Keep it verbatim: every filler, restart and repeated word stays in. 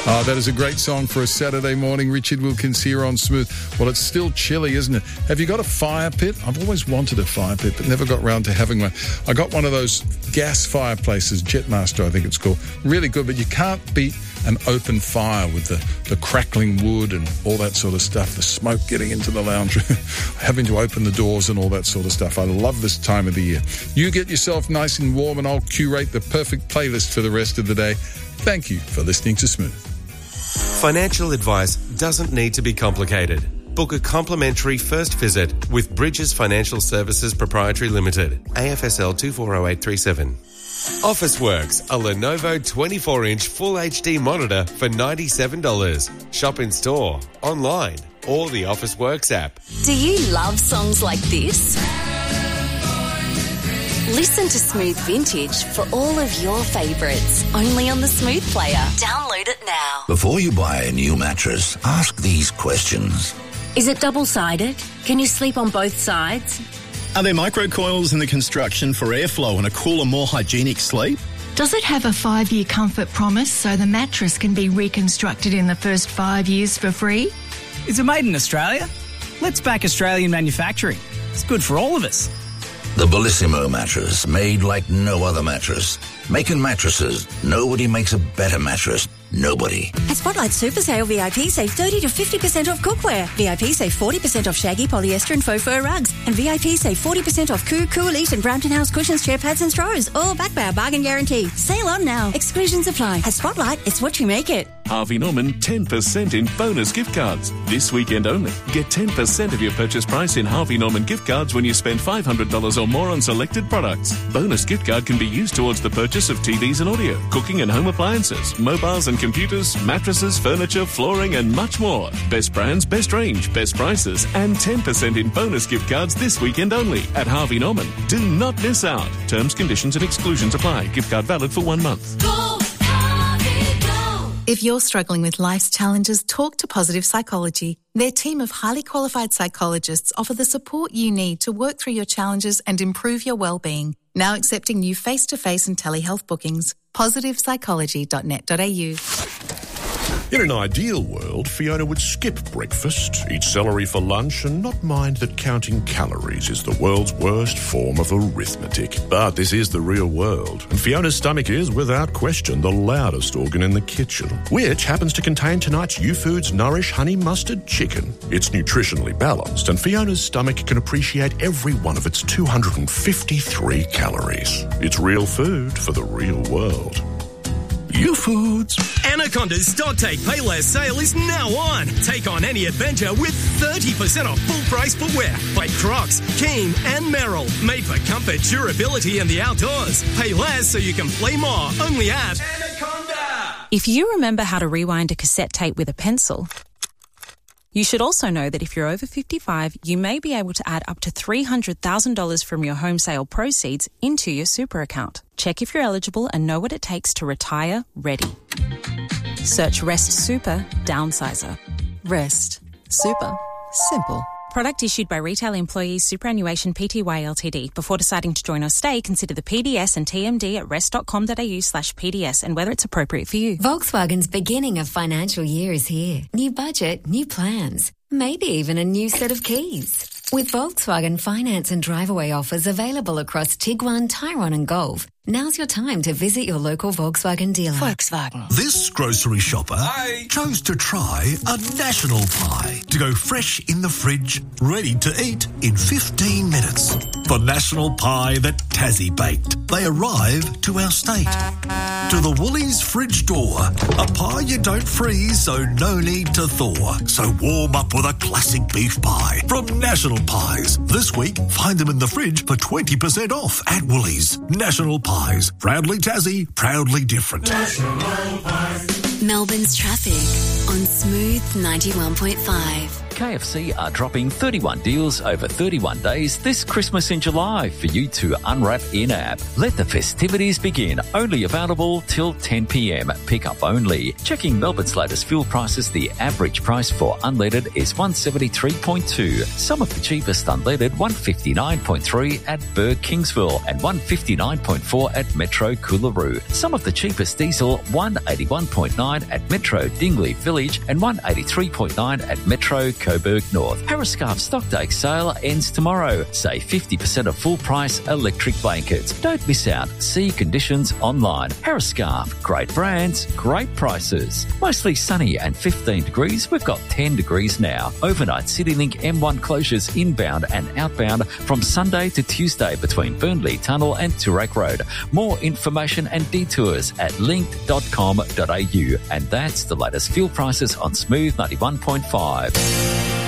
Oh, that is a great song for a Saturday morning. Richard Wilkins here on Smooth. Well, it's still chilly, isn't it? Have you got a fire pit? I've always wanted a fire pit, but never got round to having one. I got one of those gas fireplaces, Jetmaster, I think it's called. Really good, but you can't beat an open fire with the, the crackling wood and all that sort of stuff, the smoke getting into the lounge room, having to open the doors and all that sort of stuff. I love this time of the year. You get yourself nice and warm and I'll curate the perfect playlist for the rest of the day. Thank you for listening to Smooth. Financial advice doesn't need to be complicated. Book a complimentary first visit with Bridges Financial Services Proprietary Limited, A F S L two four zero eight three seven. Officeworks, a Lenovo twenty-four inch Full H D monitor for ninety-seven dollars. Shop in store, online, or the Officeworks app. Do you love songs like this? Listen to Smooth Vintage for all of your favourites, only on the Smooth Player. Download it now. Before you buy a new mattress, ask these questions. Is it double-sided? Can you sleep on both sides? Are there microcoils in the construction for airflow and a cooler, more hygienic sleep? Does it have a five-year comfort promise so the mattress can be reconstructed in the first five years for free? Is it made in Australia? Let's back Australian manufacturing. It's good for all of us. The Bellissimo mattress, made like no other mattress. Making mattresses, nobody makes a better mattress. Nobody. At Spotlight Super Sale, V I P save thirty to fifty percent off cookware. V I P save forty percent off shaggy, polyester and faux fur rugs. And V I P save forty percent off Coo, Cool Elite and Brampton House cushions, chair pads and throws. All backed by our bargain guarantee. Sale on now. Exclusions apply. At Spotlight, it's what you make it. Harvey Norman, ten percent in bonus gift cards. This weekend only. Get ten percent of your purchase price in Harvey Norman gift cards when you spend five hundred dollars or more on selected products. Bonus gift card can be used towards the purchase of T Vs and audio, cooking and home appliances, mobiles and computers, mattresses, furniture, flooring and much more. Best brands, best range, best prices and ten percent in bonus gift cards this weekend only at Harvey Norman. Do not miss out. Terms, conditions and exclusions apply. Gift card valid for one month. Go, Harvey, go. If you're struggling with life's challenges, talk to Positive Psychology. Their team of highly qualified psychologists offer the support you need to work through your challenges and improve your well-being. Now accepting new face-to-face and telehealth bookings. positive psychology dot net dot a u. In an ideal world, Fiona would skip breakfast, eat celery for lunch, and not mind that counting calories is the world's worst form of arithmetic. But this is the real world, and Fiona's stomach is, without question, the loudest organ in the kitchen, which happens to contain tonight's U-Foods Nourish Honey Mustard Chicken. It's nutritionally balanced, and Fiona's stomach can appreciate every one of its two hundred fifty-three calories. It's real food for the real world. U-Foods. Anaconda's Stock Take Pay Less sale is now on. Take on any adventure with thirty percent off full-price footwear by Crocs, Keen and Merrill. Made for comfort, durability and the outdoors. Pay less so you can play more. Only at Anaconda. If you remember how to rewind a cassette tape with a pencil, you should also know that if you're over fifty-five, you may be able to add up to three hundred thousand dollars from your home sale proceeds into your super account. Check if you're eligible and know what it takes to retire ready. Search Rest Super Downsizer. Rest Super. Simple. Product issued by Retail Employees Superannuation Pty Ltd. Before deciding to join or stay, consider the P D S and T M D at rest dot com dot a u slash P D S and whether it's appropriate for you. Volkswagen's beginning of financial year is here. New budget, new plans, maybe even a new set of keys. With Volkswagen finance and drive-away offers available across Tiguan, Tyrone and Golf, now's your time to visit your local Volkswagen dealer. Volkswagen. This grocery shopper Hi. chose to try a national pie to go fresh in the fridge, ready to eat in fifteen minutes. For National Pie that Tassie baked, they arrive to our state. To the Woolies fridge door, a pie you don't freeze, so no need to thaw. So warm up with a classic beef pie from National Pies. This week, find them in the fridge for twenty percent off at Woolies. National Pies. Proudly Tassie, proudly different. Melbourne's traffic on Smooth ninety-one point five. K F C are dropping thirty-one deals over thirty-one days this Christmas in July for you to unwrap in-app. Let the festivities begin. Only available till ten p.m. Pick up only. Checking Melbourne's latest fuel prices, the average price for unleaded is one seventy-three point two. Some of the cheapest unleaded, one fifty-nine point three at Burr Kingsville and one fifty-nine point four at Metro Coolaroo. Some of the cheapest diesel, one eighty-one point nine at Metro Dingley Village and one eighty-three point nine at Metro Coburg North. Harriscarf stock take sale ends tomorrow. Save fifty percent of full price electric blankets. Don't miss out. See conditions online. Harriscarf, great brands, great prices. Mostly sunny and fifteen degrees. We've got ten degrees now. Overnight CityLink M one closures inbound and outbound from Sunday to Tuesday between Burnley Tunnel and Toorak Road. More information and detours at linked dot com dot a u. And that's the latest fuel prices on Smooth ninety-one point five.